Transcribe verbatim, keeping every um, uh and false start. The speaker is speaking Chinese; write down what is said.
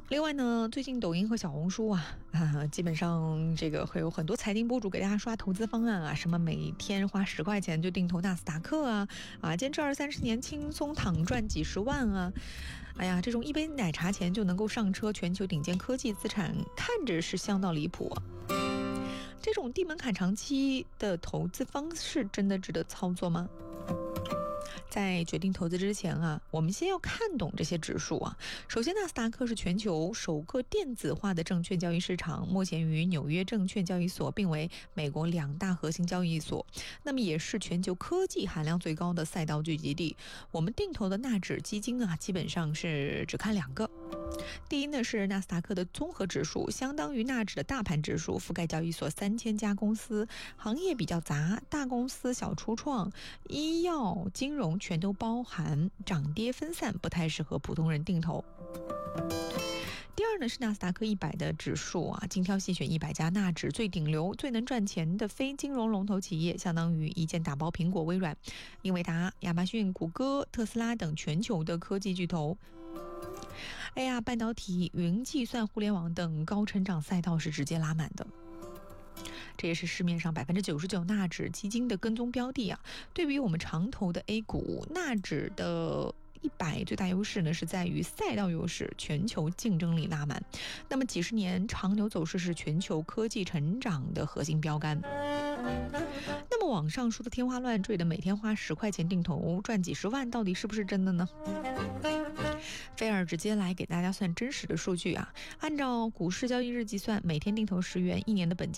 另外呢，最近抖音和小红书啊，啊，基本上这个会有很多财经博主给大家刷投资方案啊，什么每天花十块钱就定投纳斯达克啊，啊，坚持二三十年轻松躺赚几十万啊，哎呀，这种一杯奶茶钱就能够上车全球顶尖科技资产，看着是相当离谱啊。这种低门槛长期的投资方式真的值得操作吗？在决定投资之前啊，我们先要看懂这些指数啊。首先，纳斯达克是全球首个电子化的证券交易市场，目前与纽约证券交易所并为美国两大核心交易所，那么也是全球科技含量最高的赛道聚集地。我们定投的纳指基金啊，基本上是只看两个。第一呢是纳斯达克的综合指数，相当于纳指的大盘指数，覆盖交易所三千家公司，行业比较杂，大公司、小初创、医药、金融全都包含，涨跌分散，不太适合普通人定投。第二呢是纳斯达克一百的指数啊，精挑细选一百家纳指最顶流、最能赚钱的非金融龙头企业，相当于一箭打包苹果、微软、英伟达、亚马逊、谷歌、特斯拉等全球的科技巨头。A R 半导体、云计算、互联网等高成长赛道是直接拉满的。这也是市面上 百分之九十九 纳指基金的跟踪标的啊。对比我们常投的 A 股，纳指的一百最大优势呢是在于赛道优势，全球竞争力拉满。那么几十年长牛走势是全球科技成长的核心标杆。那么网上说的天花乱坠的每天花十块钱定投赚几十万，到底是不是真的呢？菲尔直接来给大家算真实的数据啊，按照股市交易日计算，每天定投十元，一年的本金